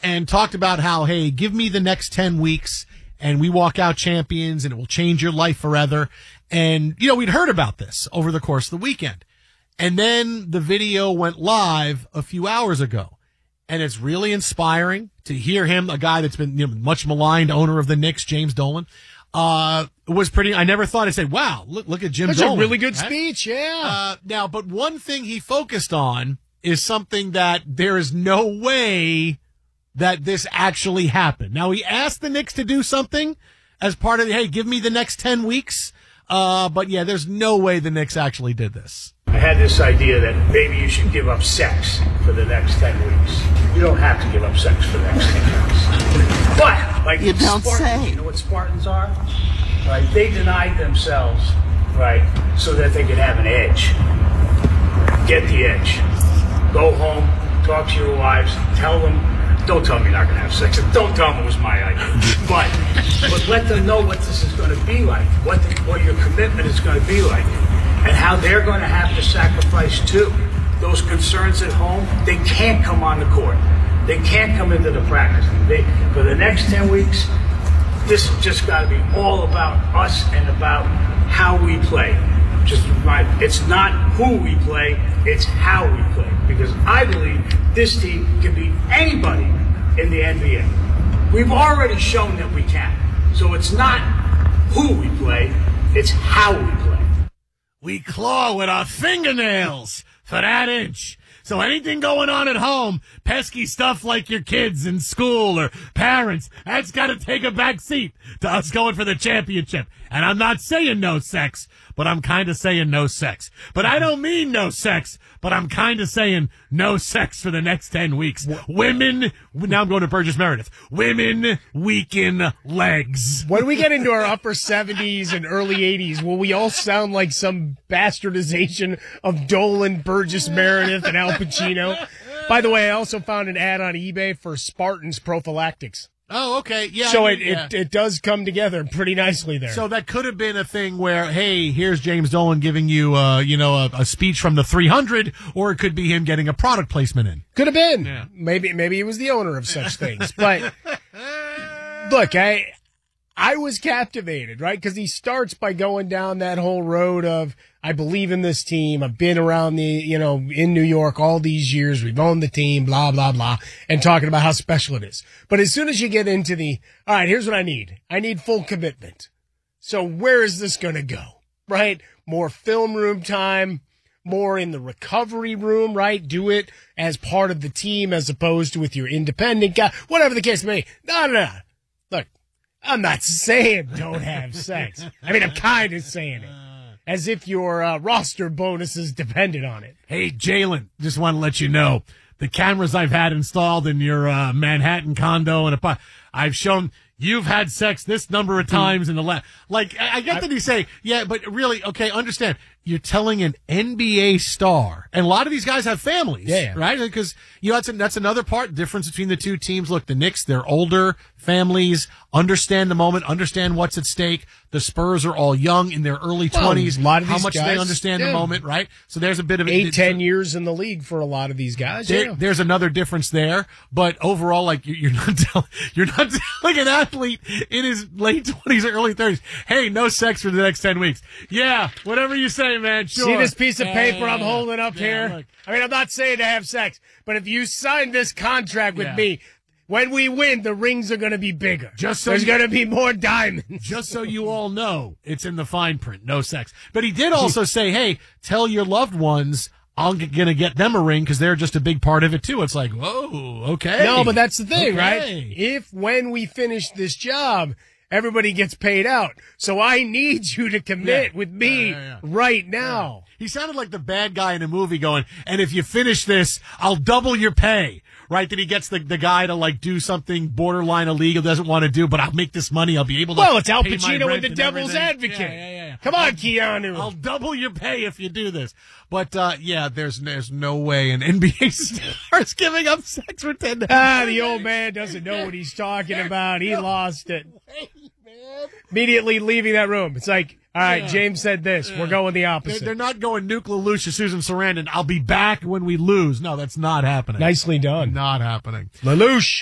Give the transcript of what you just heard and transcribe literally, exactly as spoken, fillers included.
and talked about how, hey, give me the next ten weeks and we walk out champions and it will change your life forever. And, you know, we'd heard about this over the course of the weekend. And then the video went live a few hours ago. And it's really inspiring to hear him, a guy that's been, you know, much maligned owner of the Knicks, James Dolan. Uh, it was pretty, I never thought I'd say, wow, look, look at Jim That's Dolan. That's a really good right? speech, yeah. Uh, now, but one thing he focused on is something that there is no way that this actually happened. Now, he asked the Knicks to do something as part of the, hey, give me the next ten weeks. Uh, but yeah, there's no way the Knicks actually did this. I had this idea that maybe you should give up sex for the next ten weeks. You don't have to give up sex for the next ten weeks. But, like, you don't Spartans, say. You know what Spartans are? Right? They denied themselves, right, so that they could have an edge. Get the edge. Go home, talk to your wives, tell them, don't tell them you're not going to have sex. Don't tell them it was my idea. But, but let them know what this is going to be like, what, the, what your commitment is going to be like, and how they're going to have to sacrifice too. Those concerns at home, they can't come on the court. They can't come into the practice. They, for the next ten weeks, this has just got to be all about us and about how we play. Just remind, it's not who we play, it's how we play. Because I believe this team can beat anybody in the N B A. We've already shown that we can. So it's not who we play, it's how we play. We claw with our fingernails for that inch. So anything going on at home, pesky stuff like your kids in school or parents, that's got to take a back seat to us going for the championship. And I'm not saying no sex, but I'm kind of saying no sex. But I don't mean no sex, but I'm kind of saying no sex for the next ten weeks. Women, now I'm going to Burgess Meredith. Women weaken legs. When we get into our upper seventies and early eighties, will we all sound like some bastardization of Dolan, Burgess Meredith, and Al Pacino? By the way, I also found an ad on eBay for Spartans prophylactics. Oh, okay. Yeah. So I it, mean, yeah. it it does come together pretty nicely there. So that could have been a thing where, hey, here's James Dolan giving you, uh, you know, a, a speech from the three hundred, or it could be him getting a product placement in. Could have been. Yeah. Maybe maybe he was the owner of such things. But look, I I was captivated, right? Because he starts by going down that whole road of, I believe in this team. I've been around the, you know, in New York all these years. We've owned the team, blah, blah, blah, and talking about how special it is. But as soon as you get into the, all right, here's what I need. I need full commitment. So where is this going to go, right? More film room time, more in the recovery room, right? Do it as part of the team as opposed to with your independent guy, whatever the case may be. No, no, no. Look, I'm not saying don't have sex. I mean, I'm kind of saying it. As if your uh, roster bonuses depended on it. Hey, Jalen, just want to let you know, the cameras I've had installed in your uh, Manhattan condo, and a, I've shown you've had sex this number of times in the last. Like, I, I get that you say, yeah, but really, okay, understand. You're telling an N B A star, and a lot of these guys have families, yeah, yeah. right? Because, you know, that's, a, that's another part, difference between the two teams. Look, the Knicks, they're older, families, understand the moment, understand what's at stake. The Spurs are all young in their early well, twenties. A lot of how these much guys, they understand yeah. the moment, right? So there's a bit of eight, it, ten years in the league for a lot of these guys. there, yeah. There's another difference there, but overall, like you're not telling, you're not telling an athlete in his late twenties or early thirties, hey, no sex for the next ten weeks. Yeah, whatever you say, man. Sure. See this piece of yeah, paper yeah, I'm yeah. holding up yeah, here? Look. I mean, I'm not saying to have sex, but if you sign this contract with Yeah. me, when we win, the rings are going to be bigger. Just so There's you- going to be more diamonds. Just so you all know, it's in the fine print, no sex. But he did also say, hey, tell your loved ones I'm g- going to get them a ring because they're just a big part of it, too. It's like, whoa, okay. No, but that's the thing, okay. right? If when we finish this job, everybody gets paid out. So I need you to commit Yeah. with me Yeah, yeah, yeah. right now. He sounded like the bad guy in a movie going, and if you finish this, I'll double your pay. Right? That he gets the, the guy to like do something borderline illegal, doesn't want to do, but I'll make this money. I'll be able to. Well, it's Al pay my Pacino rent and the and Devil's everything. Advocate. Yeah, yeah, yeah. Come on, I'll, Keanu. I'll double your pay if you do this. But, uh, yeah, there's, there's no way an N B A star is giving up sex for ten. Ah, the old man doesn't know what he's talking about. He lost it. Immediately leaving that room. It's like, all right, Yeah. James said this. Yeah. We're going the They're, opposite. they're not going Nuke LaLoosh or Susan Sarandon. I'll be back when we lose. No, that's not happening. Nicely done. Not happening. LaLoosh.